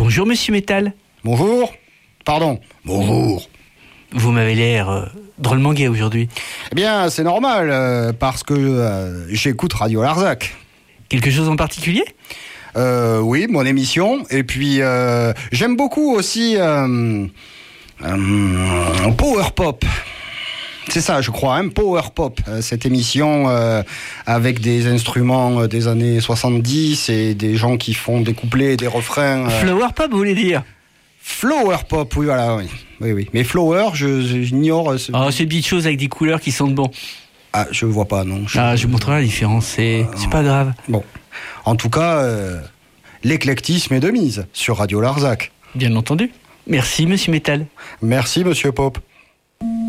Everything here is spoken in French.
Bonjour Monsieur Métal. Bonjour. Pardon. Bonjour. Vous m'avez l'air drôlement gai aujourd'hui. Eh bien, c'est normal, parce que j'écoute Radio Larzac. Quelque chose en particulier ? Oui, mon émission. Et puis, j'aime beaucoup aussi Power Pop. C'est ça, je crois, Power Pop, cette émission avec des instruments des années 70 et des gens qui font des couplets et des refrains. Flower Pop, vous voulez dire ? Flower Pop, oui, voilà, oui. Mais Flower, j'ignore. C'est des petites choses avec des couleurs qui sentent bon. Ah, je vois pas, non. Je vous montrerai la différence, c'est pas grave. Bon, en tout cas, l'éclectisme est de mise sur Radio Larzac. Bien entendu. Merci, Monsieur Métal. Merci, Monsieur Pop.